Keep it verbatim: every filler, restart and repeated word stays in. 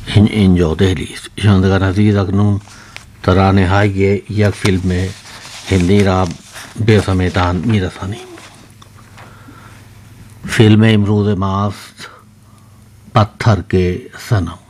इन اینجا دهلیز شنوندگان عزیز اکنون ترانه های یک فیلم هندی را به سمیتان میرسانیم. فیلم امروز ماست پتھر کے صنم.